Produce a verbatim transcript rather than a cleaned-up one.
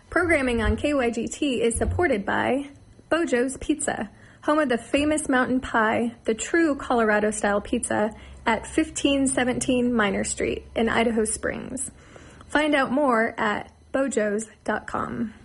Programming on K Y G T is supported by Bojo's Pizza, home of the famous mountain pie, the true Colorado-style pizza, at fifteen seventeen Minor Street in Idaho Springs. Find out more at bojos dot com.